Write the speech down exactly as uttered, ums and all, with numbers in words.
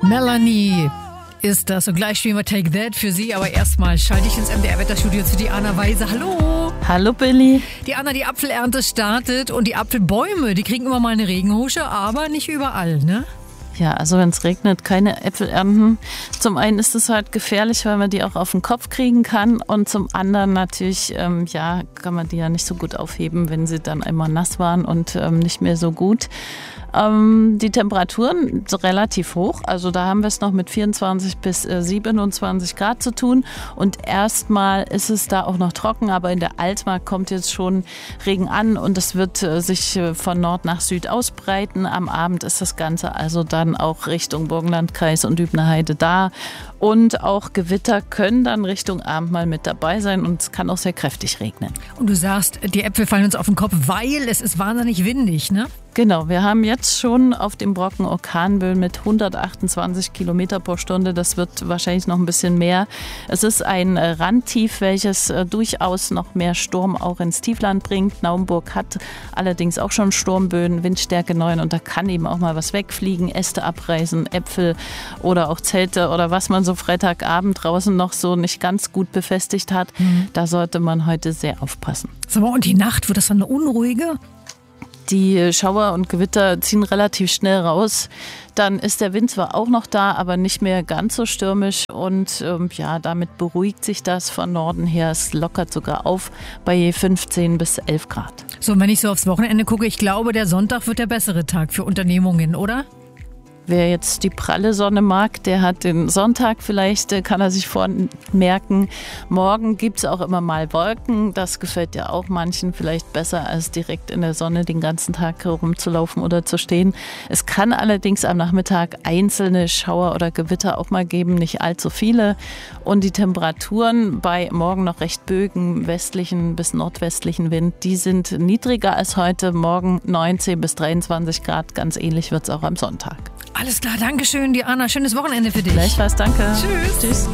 Melanie ist das und gleich spielen wir Take That für Sie, aber erstmal schalte ich ins M D R-Wetterstudio zu Diana Weise. Hallo! Hallo Billy. Diana, die Apfelernte startet und die Apfelbäume, die kriegen immer mal eine Regenhusche, aber nicht überall, ne? Ja, also wenn es regnet, keine Äpfel ernten. Zum einen ist es halt gefährlich, weil man die auch auf den Kopf kriegen kann und zum anderen natürlich, ähm, ja, kann man die ja nicht so gut aufheben, wenn sie dann einmal nass waren und ähm, nicht mehr so gut. Ähm, die Temperaturen sind relativ hoch, also da haben wir es noch mit vierundzwanzig bis siebenundzwanzig Grad zu tun und erstmal ist es da auch noch trocken, aber in der Altmark kommt jetzt schon Regen an und es wird äh, sich von Nord nach Süd ausbreiten. Am Abend ist das Ganze also dann auch Richtung Burgenlandkreis und Dübner Heide da und auch Gewitter können dann Richtung Abend mal mit dabei sein und es kann auch sehr kräftig regnen. Und du sagst, die Äpfel fallen uns auf den Kopf, weil es ist wahnsinnig windig, ne? Genau, wir haben jetzt schon auf dem Brocken Orkanböen mit hundertachtundzwanzig Kilometer pro Stunde. Das wird wahrscheinlich noch ein bisschen mehr. Es ist ein Randtief, welches äh, durchaus noch mehr Sturm auch ins Tiefland bringt. Naumburg hat allerdings auch schon Sturmböen, Windstärke neun und da kann eben auch mal was wegfliegen, Äste abreißen, Äpfel oder auch Zelte oder was man so Freitagabend draußen noch so nicht ganz gut befestigt hat. Mhm. Da sollte man heute sehr aufpassen. Sag mal, und die Nacht, wird das dann eine unruhige? Die Schauer und Gewitter ziehen relativ schnell raus. Dann ist der Wind zwar auch noch da, aber nicht mehr ganz so stürmisch. Und ähm, ja, damit beruhigt sich das von Norden her. Es lockert sogar auf bei fünfzehn bis elf Grad. So, wenn ich so aufs Wochenende gucke, ich glaube, der Sonntag wird der bessere Tag für Unternehmungen, oder? Wer jetzt die pralle Sonne mag, der hat den Sonntag vielleicht, kann er sich vormerken. Morgen gibt es auch immer mal Wolken. Das gefällt ja auch manchen vielleicht besser, als direkt in der Sonne den ganzen Tag herumzulaufen oder zu stehen. Es kann allerdings am Nachmittag einzelne Schauer oder Gewitter auch mal geben, nicht allzu viele. Und die Temperaturen bei morgen noch recht bögen westlichen bis nordwestlichen Wind, die sind niedriger als heute. Morgen neunzehn bis dreiundzwanzig Grad. Ganz ähnlich wird es auch am Sonntag. Alles klar, danke schön, Diana. Schönes Wochenende für dich. Gleichfalls, danke. Tschüss. Tschüss.